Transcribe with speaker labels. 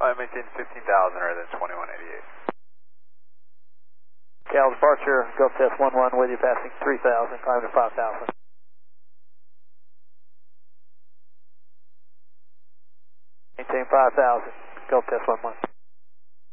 Speaker 1: maintain 15,000 rather than 2188.
Speaker 2: Cal departure, Gulf Test 11 with you, passing 3,000, climbing to 5,000. Maintain 5,000, Gulf Test 11.